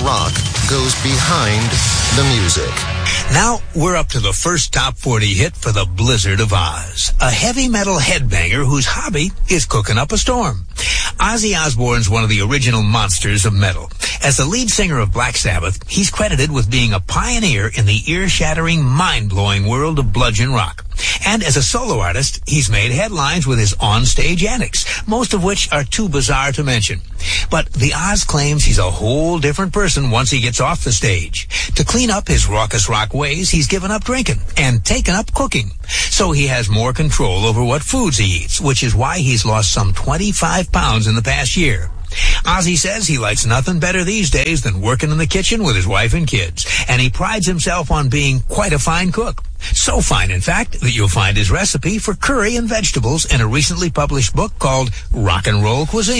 rock goes behind the music. Now we're up to the first top 40 hit for the Blizzard of Oz, a heavy metal headbanger whose hobby is cooking up a storm. Ozzy Osbourne's one of the original monsters of metal. As the lead singer of Black Sabbath, he's credited with being a pioneer in the ear-shattering, mind-blowing world of bludgeon rock. And as a solo artist, he's made headlines with his on-stage antics, most of which are too bizarre to mention. But the Oz claims he's a whole different person once he gets off the stage. To clean up his raucous rock ways, he's given up drinking and taken up cooking. So he has more control over what foods he eats, which is why he's lost some 25 pounds in the past year. Ozzy says he likes nothing better these days than working in the kitchen with his wife and kids, and he prides himself on being quite a fine cook. So fine, in fact, that you'll find his recipe for curry and vegetables in a recently published book called Rock and Roll Cuisine.